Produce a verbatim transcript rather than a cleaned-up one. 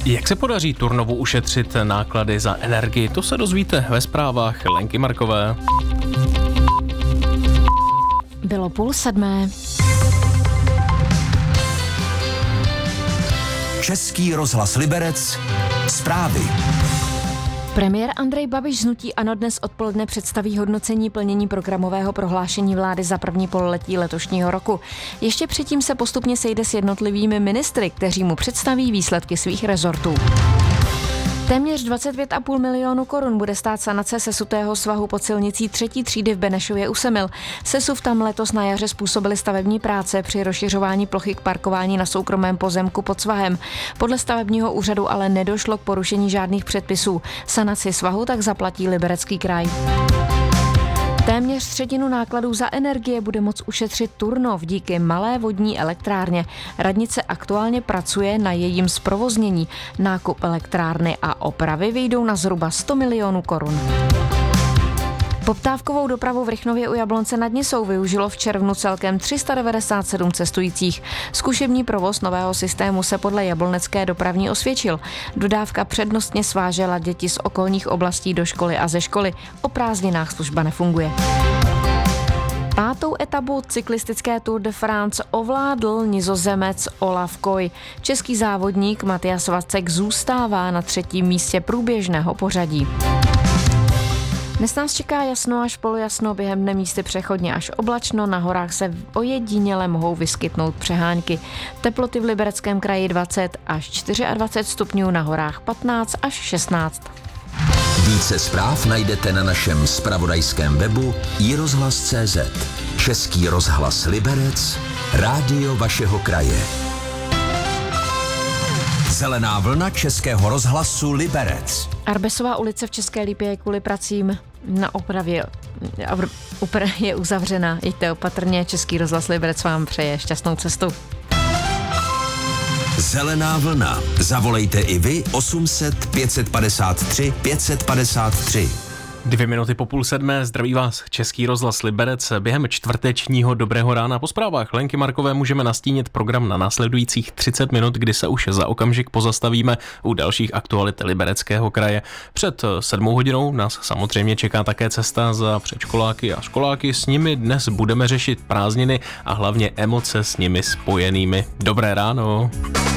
Jak se podaří Turnovu ušetřit náklady za energii? To se dozvíte ve zprávách Lenky Markové. Bylo půl sedmé. Český rozhlas Liberec. Zprávy. Premiér Andrej Babiš z hnutí ANO dnes odpoledne představí hodnocení plnění programového prohlášení vlády za první pololetí letošního roku. Ještě předtím se postupně sejde s jednotlivými ministry, kteří mu představí výsledky svých rezortů. Téměř dvacet pět a půl milionu korun bude stát sanace sesutého svahu pod silnicí třetí třídy v Benešově u Semil. Sesuv tam letos na jaře způsobily stavební práce při rozšiřování plochy k parkování na soukromém pozemku pod svahem. Podle stavebního úřadu ale nedošlo k porušení žádných předpisů. Sanaci svahu tak zaplatí Liberecký kraj. Téměř třetinu nákladů za energie bude moct ušetřit Turnov díky malé vodní elektrárně. Radnice aktuálně pracuje na jejím zprovoznění. Nákup elektrárny a opravy vyjdou na zhruba sto milionů korun. Poptávkovou dopravu v Rychnově u Jablonce nad Nisou využilo v červnu celkem tři sta devadesát sedm cestujících. Zkušební provoz nového systému se podle jablonecké dopravní osvědčil. Dodávka přednostně svážela děti z okolních oblastí do školy a ze školy. O prázdninách služba nefunguje. Pátou etapu cyklistické Tour de France ovládl Nizozemec Olaf Koy. Český závodník Matyas Vacek zůstává na třetím místě průběžného pořadí. Dnes nás čeká jasno až polojasno, během dne místy přechodně až oblačno, na horách se ojediněle mohou vyskytnout přehánky. Teploty v Libereckém kraji dvacet až dvacet čtyři stupňů, na horách patnáct až šestnáct. Více zpráv najdete na našem zpravodajském webu i rozhlas tečka cé zet. Český rozhlas Liberec, rádio vašeho kraje. Zelená vlna Českého rozhlasu Liberec. Arbesová ulice v České Lípě je kvůli pracím na opravě je uzavřena. Jeďte opatrně, Český rozhlas Liberec vám přeje šťastnou cestu. Zelená vlna. Zavolejte i vy osm set pět set padesát tři pět set padesát tři. Dvě minuty po půl sedmé, zdraví vás Český rozhlas Liberec. Během čtvrtečního dobrého rána po zprávách Lenky Markové můžeme nastínit program na následujících třicet minut, kdy se už za okamžik pozastavíme u dalších aktualit Libereckého kraje. Před sedmou hodinou nás samozřejmě čeká také cesta za předškoláky a školáky. S nimi dnes budeme řešit prázdniny a hlavně emoce s nimi spojenými. Dobré ráno.